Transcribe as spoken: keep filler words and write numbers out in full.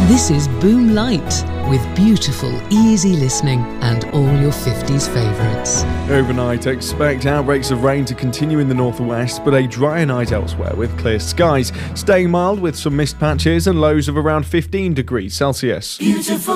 This is Boom Light, with beautiful, easy listening and all your fifties favourites. Overnight, expect outbreaks of rain to continue in the northwest, but a drier night elsewhere with clear skies. Staying mild with some mist patches and lows of around fifteen degrees Celsius. Beautiful.